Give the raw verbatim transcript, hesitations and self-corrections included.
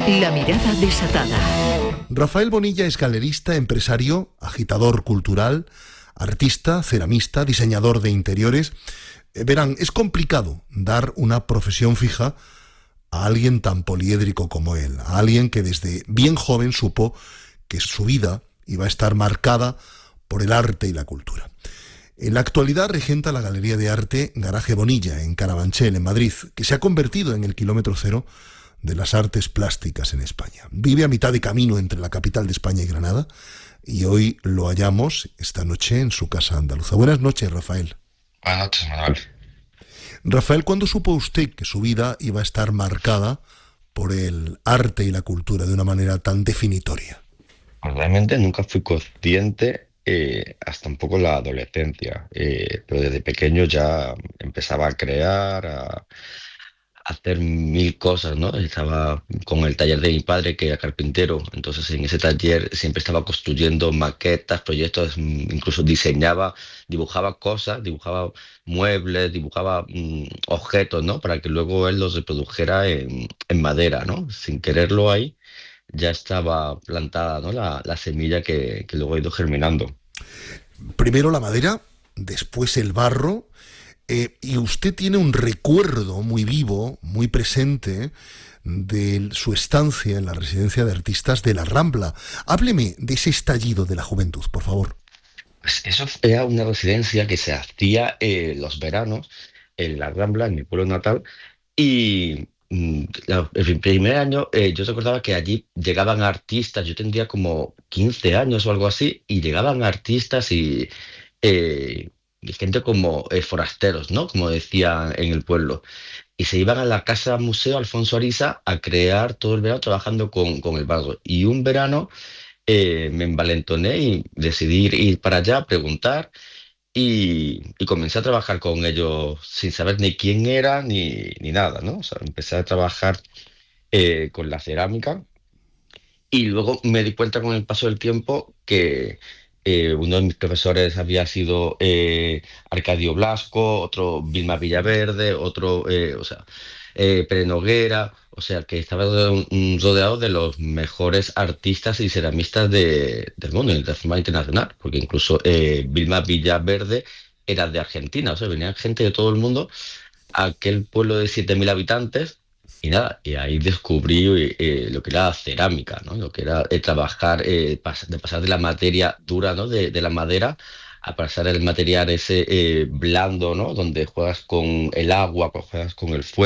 La mirada desatada. Rafael Bonilla es galerista, empresario, agitador cultural, artista, ceramista, diseñador de interiores. Eh, verán, es complicado dar una profesión fija a alguien tan poliédrico como él, a alguien que desde bien joven supo que su vida iba a estar marcada por el arte y la cultura. En la actualidad regenta la Galería de Arte Garaje Bonilla, en Carabanchel, en Madrid, que se ha convertido en el kilómetro cero de las artes plásticas en España. Vive a mitad de camino entre la capital de España y Granada, y hoy lo hallamos esta noche en su casa andaluza. Buenas noches, Rafael. Buenas noches, Manuel. Rafael, ¿cuándo supo usted que su vida iba a estar marcada por el arte y la cultura de una manera tan definitoria? Pues realmente nunca fui consciente eh, hasta un poco la adolescencia, eh, pero desde pequeño ya empezaba a crear, a hacer mil cosas, ¿no? Estaba con el taller de mi padre, que era carpintero, entonces en ese taller siempre estaba construyendo maquetas, proyectos, mm, incluso diseñaba, dibujaba cosas, dibujaba muebles, dibujaba mm, objetos, ¿no? Para que luego él los reprodujera en, en madera, ¿no? Sin quererlo ahí, ya estaba plantada, ¿no? La, la semilla que, que luego ha ido germinando. Primero la madera, después el barro. Eh, y usted tiene un recuerdo muy vivo, muy presente, de su estancia en la residencia de artistas de la Rambla. Hábleme de ese estallido de la juventud, por favor. Pues eso era una residencia que se hacía eh, los veranos en la Rambla, en mi pueblo natal, y mm, la- el primer año eh, yo recordaba que allí llegaban artistas, yo tendría como quince años o algo así, y llegaban artistas y, eh, y gente como eh, forasteros, ¿no? Como decía en el pueblo. Y se iban a la casa museo Alfonso Ariza a crear todo el verano trabajando con, con el barro. Y un verano eh, me envalentoné y decidí ir, ir para allá a preguntar y, y comencé a trabajar con ellos sin saber ni quién era ni, ni nada, ¿no? O sea, empecé a trabajar eh, con la cerámica y luego me di cuenta con el paso del tiempo que eh, uno de mis profesores había sido eh, Arcadio Blasco, otro Vilma Villaverde, otro, eh, o sea, eh, Pere Noguera, o sea, que estaba ro- mm, rodeado de los mejores artistas y ceramistas de- del mundo, de forma internacional, porque incluso eh, Vilma Villaverde era de Argentina, o sea, venían gente de todo el mundo a aquel pueblo de siete mil habitantes. Y nada, y ahí descubrí eh, lo que era la cerámica, ¿no? Lo que era eh, trabajar, eh, pas- de pasar de la materia dura, ¿no? De, de la madera a pasar el material ese eh, blando, ¿no? Donde juegas con el agua, juegas con el fuego.